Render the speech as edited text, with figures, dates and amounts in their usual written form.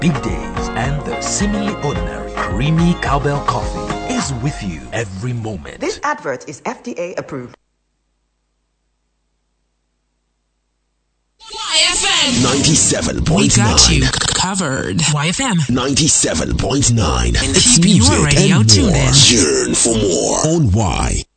big days, and the seemingly ordinary. Creamy Cowbell Coffee is with you every moment. This advert is FDA approved. YFM 97.9. We got you covered. YFM 97.9. And It's keep music your radio and tuned more. in. Yearn for more on Y.